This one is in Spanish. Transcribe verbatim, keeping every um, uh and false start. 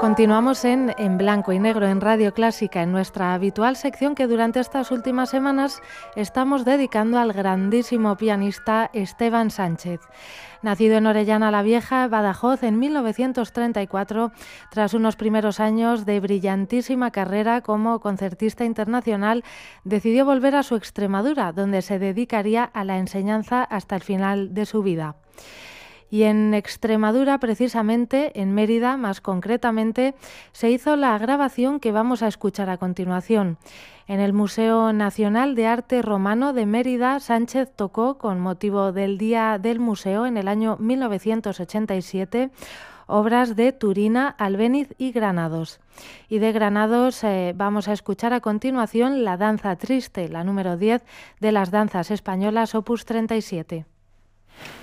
Continuamos en En Blanco y Negro en Radio Clásica, en nuestra habitual sección que durante estas últimas semanas estamos dedicando al grandísimo pianista Esteban Sánchez. Nacido en Orellana la Vieja, Badajoz, en mil novecientos treinta y cuatro, tras unos primeros años de brillantísima carrera como concertista internacional, decidió volver a su Extremadura, donde se dedicaría a la enseñanza hasta el final de su vida. Y en Extremadura, precisamente, en Mérida, más concretamente, se hizo la grabación que vamos a escuchar a continuación. En el Museo Nacional de Arte Romano de Mérida, Sánchez tocó, con motivo del Día del Museo en el año mil novecientos ochenta y siete, obras de Turina, Albéniz y Granados. Y de Granados eh, vamos a escuchar a continuación la Danza Triste, la número diez de las danzas españolas, opus treinta y siete.